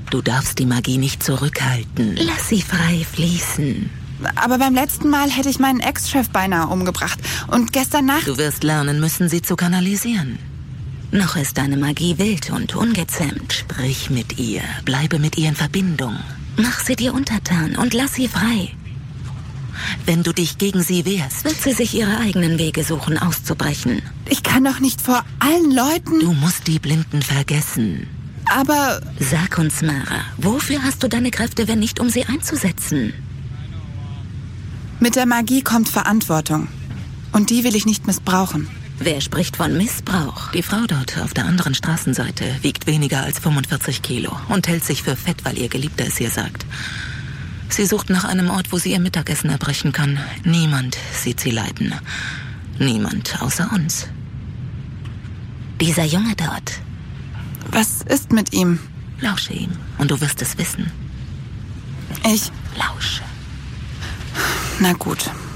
Du darfst die Magie nicht zurückhalten. Lass sie frei fließen. Aber beim letzten Mal hätte ich meinen Ex-Chef beinahe umgebracht. Und gestern Nacht... Du wirst lernen müssen, sie zu kanalisieren. Noch ist deine Magie wild und ungezähmt. Sprich mit ihr. Bleibe mit ihr in Verbindung. Mach sie dir untertan und lass sie frei. Wenn du dich gegen sie wehrst, wird sie sich ihre eigenen Wege suchen, auszubrechen. Ich kann doch nicht vor allen Leuten... Du musst die Blinden vergessen. Aber... Sag uns, Mara, wofür hast du deine Kräfte, wenn nicht, um sie einzusetzen? Mit der Magie kommt Verantwortung. Und die will ich nicht missbrauchen. Wer spricht von Missbrauch? Die Frau dort auf der anderen Straßenseite wiegt weniger als 45 Kilo und hält sich für fett, weil ihr Geliebter es ihr sagt. Sie sucht nach einem Ort, wo sie ihr Mittagessen erbrechen kann. Niemand sieht sie leiden. Niemand außer uns. Dieser Junge dort. Was ist mit ihm? Lausche ihm und du wirst es wissen. Ich... Lausche. Na gut.